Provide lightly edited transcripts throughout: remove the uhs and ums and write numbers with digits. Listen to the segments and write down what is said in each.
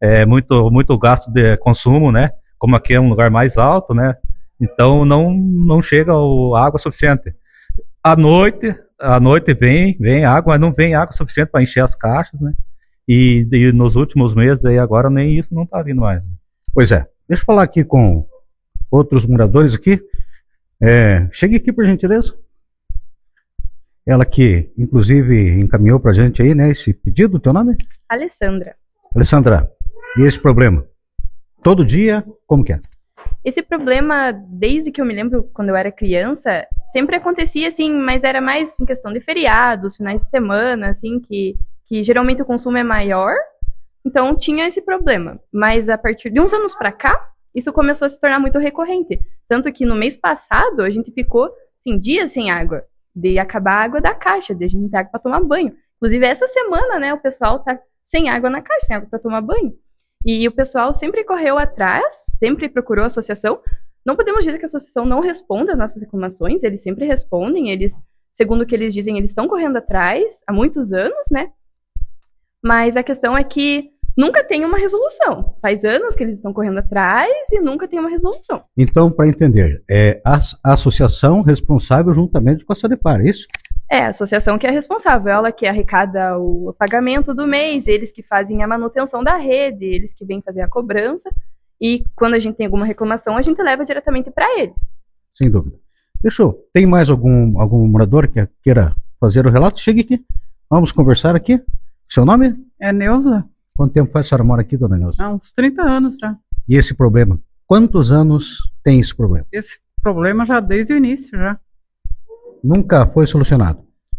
muito gasto de consumo, né? Como aqui é um lugar mais alto, né? Então não chega água suficiente. À noite vem água, mas não vem água suficiente para encher as caixas, né? E nos últimos meses aí agora nem isso não está vindo mais. Pois é. Deixa eu falar aqui com outros moradores aqui. Chegue aqui, por gentileza. Ela que, inclusive, encaminhou pra gente aí, né, esse pedido. Teu nome? Alessandra. Alessandra, e esse problema? Todo dia, como que é? Esse problema, desde que eu me lembro, quando eu era criança, sempre acontecia assim, mas era mais em questão de feriados, finais de semana, assim, que geralmente o consumo é maior, então tinha esse problema. Mas a partir de uns anos pra cá, isso começou a se tornar muito recorrente. Tanto que no mês passado, a gente ficou, assim, dias sem água, de acabar a água da caixa, de a gente não ter água pra tomar banho. Inclusive, essa semana, né, o pessoal tá sem água na caixa, sem água pra tomar banho. E o pessoal sempre correu atrás, sempre procurou a associação. Não podemos dizer que a associação não responde às nossas reclamações, eles sempre respondem, segundo o que eles dizem, eles estão correndo atrás há muitos anos, né? Mas a questão é que nunca tem uma resolução. Faz anos que eles estão correndo atrás e nunca tem uma resolução. Então, para entender, a associação responsável juntamente com a Sanepar, é isso? A associação que é responsável, ela que arrecada o pagamento do mês, eles que fazem a manutenção da rede, eles que vêm fazer a cobrança, e quando a gente tem alguma reclamação, a gente leva diretamente para eles. Sem dúvida. Tem mais algum morador que queira fazer o relato? Chegue aqui, vamos conversar aqui. Seu nome? É Neuza. Quanto tempo faz a senhora mora aqui, dona Neuza? Há uns 30 anos já. E esse problema? Quantos anos tem esse problema? Esse problema já desde o início, já. Nunca foi solucionado?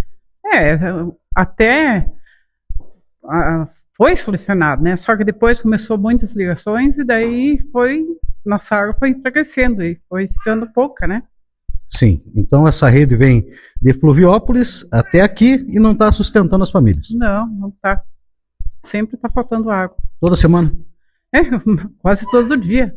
Até foi solucionado, né? Só que depois começou muitas ligações e daí nossa água foi enfraquecendo e foi ficando pouca, né? Sim, então essa rede vem de Fluviópolis até aqui e não está sustentando as famílias? Não está. Sempre está faltando água. Toda semana? Quase todo dia.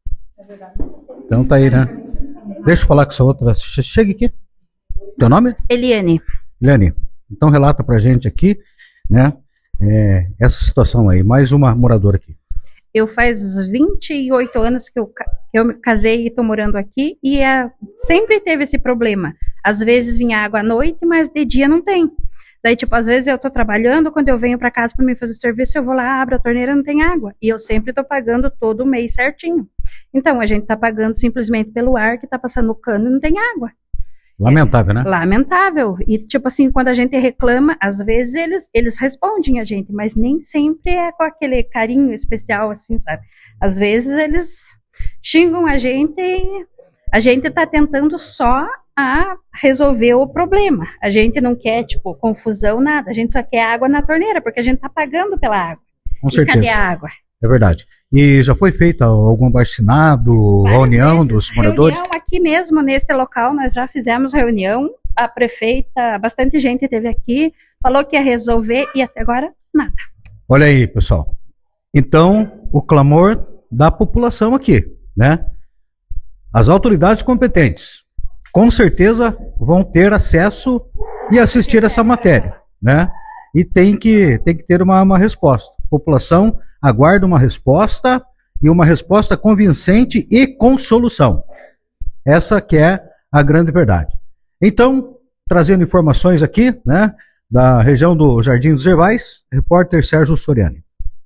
Então tá aí, né? Deixa eu falar com essa outra. Chega aqui. Teu nome? Eliane. Eliane, então relata pra gente aqui, né, essa situação aí. Mais uma moradora aqui. Eu faz 28 anos que eu me casei e estou morando aqui e sempre teve esse problema. Às vezes vinha água à noite, mas de dia não tem. Daí, tipo, às vezes eu estou trabalhando, quando eu venho para casa para me fazer o serviço, eu vou lá, abro a torneira, não tem água. E eu sempre estou pagando todo mês certinho. Então, a gente está pagando simplesmente pelo ar que está passando no cano e não tem água. Lamentável, né? Lamentável. E, tipo assim, quando a gente reclama, às vezes eles respondem a gente, mas nem sempre é com aquele carinho especial, assim, sabe? Às vezes eles xingam a gente e a gente tá tentando só a resolver o problema. A gente não quer, tipo, confusão, nada. A gente só quer água na torneira, porque a gente tá pagando pela água. Com certeza. Cadê a água? É verdade. E já foi feita algum abaixo-assinado, reunião dos moradores? Reunião aqui mesmo, neste local, nós já fizemos reunião. A prefeita, bastante gente esteve aqui, falou que ia resolver e até agora, nada. Olha aí, pessoal. Então, o clamor da população aqui, né? As autoridades competentes, com certeza, vão ter acesso e assistir essa matéria, né? E tem que ter uma resposta. A população aguarda uma resposta e uma resposta convincente e com solução. Essa que é a grande verdade. Então, trazendo informações aqui, né, da região do Jardim dos Hervais, repórter Sérgio Soriani.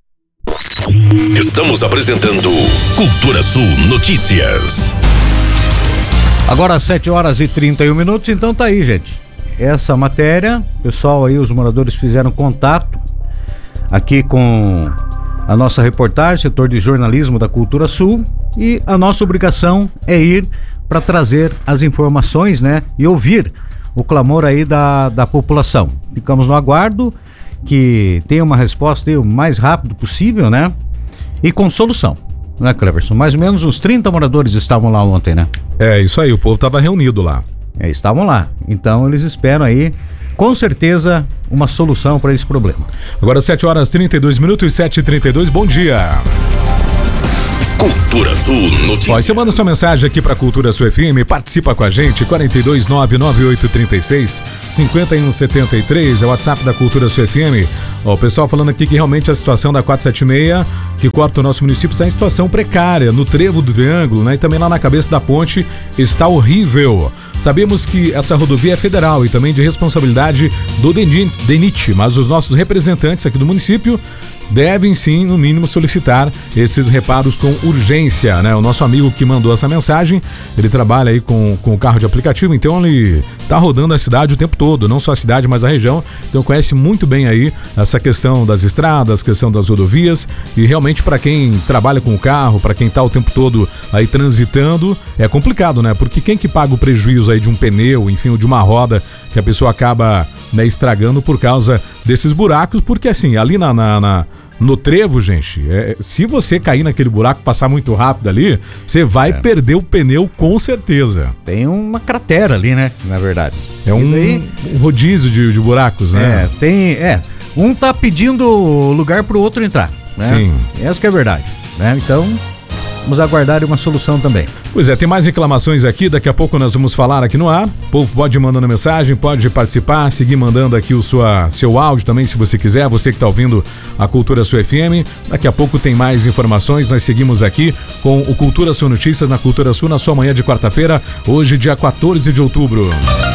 Estamos apresentando Cultura Sul Notícias. Agora 7h31, então tá aí, gente. Essa matéria, pessoal aí, os moradores fizeram contato aqui com a nossa reportagem, setor de jornalismo da Cultura Sul, e a nossa obrigação é ir para trazer as informações, né, e ouvir o clamor aí da população. Ficamos no aguardo que tenha uma resposta aí o mais rápido possível, né, e com solução, né, Cleverson? Mais ou menos uns 30 moradores estavam lá ontem, né? É, isso aí, o povo estava reunido lá. Estavam lá, então eles esperam aí, com certeza, uma solução para esse problema. Agora 7h32, 7h32, bom dia. Cultura Sul Notícias. Ó, você manda sua mensagem aqui para Cultura Sul FM, participa com a gente, 4299836-5173, é o WhatsApp da Cultura Sul FM. Ó, o pessoal falando aqui que realmente a situação da 476 que corta o nosso município está em situação precária, no trevo do Triângulo, né? E também lá na cabeça da ponte está horrível. Sabemos que essa rodovia é federal e também de responsabilidade do DENIT, mas os nossos representantes aqui do município devem sim, no mínimo, solicitar esses reparos com urgência, né? O nosso amigo que mandou essa mensagem, ele trabalha aí com o carro de aplicativo, então ele tá rodando a cidade o tempo todo, não só a cidade, mas a região, então conhece muito bem aí essa questão das estradas, questão das rodovias, e realmente para quem trabalha com o carro, para quem tá o tempo todo aí transitando, é complicado, né? Porque quem que paga o prejuízo aí de um pneu, enfim, ou de uma roda que a pessoa acaba, né, estragando por causa desses buracos, porque assim, ali no trevo, gente, se você cair naquele buraco, passar muito rápido ali, você vai perder o pneu com certeza. Tem uma cratera ali, né? Na verdade. É um rodízio de buracos, né? Um tá pedindo lugar pro outro entrar, né? Sim. Essa que é a verdade, né? Então, vamos aguardar uma solução também. Pois é, tem mais reclamações aqui, daqui a pouco nós vamos falar aqui no ar. O povo pode ir mandando mensagem, pode participar, seguir mandando aqui o seu áudio também, se você quiser, você que está ouvindo a Cultura Sul FM. Daqui a pouco tem mais informações, nós seguimos aqui com o Cultura Sul Notícias na Cultura Sul, na sua manhã de quarta-feira, hoje dia 14 de outubro.